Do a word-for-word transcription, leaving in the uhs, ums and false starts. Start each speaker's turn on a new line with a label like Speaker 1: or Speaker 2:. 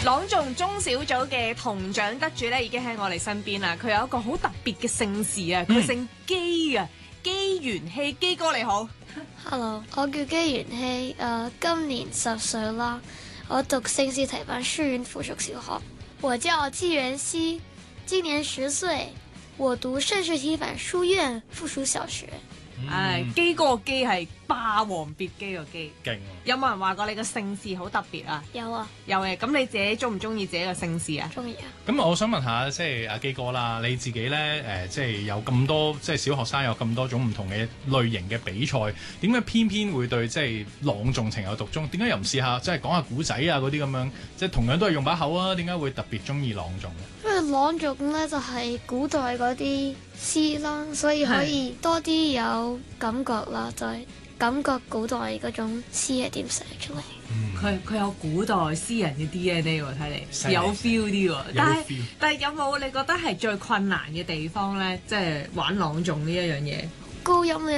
Speaker 1: 朗誦中小組嘅銅獎得主咧，已經喺我哋身邊啦。佢有一個好特別嘅姓氏啊，佢姓姬啊，姬元希。姬哥你好
Speaker 2: ，Hello，我叫姬元希，誒、呃，今年十歲啦，我讀聖士提反書院附屬小學。我叫姬元希，今年十歲，我讀聖士提反書院附屬小學。
Speaker 1: 誒，姬哥個姬係霸王別姬個姬，
Speaker 3: 勁。
Speaker 1: 有冇人話過你個姓氏好特別啊？
Speaker 2: 有啊，
Speaker 1: 有嘅。咁你自己中唔中意自己個姓氏啊？
Speaker 2: 中意啊。
Speaker 3: 咁我想問下，即係阿基哥啦，你自己咧誒、呃，即係有咁多，即係小學生有咁多種唔同嘅類型嘅比賽，點解偏偏會對即係朗誦情有獨鍾？點解又唔試下即係講下古仔啊嗰啲咁樣？即係同樣都係用把口啊，點解會特別中意朗誦嘅？
Speaker 2: 因為朗誦咧就係古代嗰啲詩啦，所以可以多啲有感覺啦，就係、是、感覺古代嗰種詩係點寫出嚟。
Speaker 1: 佢佢、嗯、有古代詩人嘅 D N A 喎，睇嚟有 feel 啲喎。但係但係有冇你覺得係最困難嘅地方咧？即係玩朗誦呢一樣嘢？
Speaker 2: 高音呢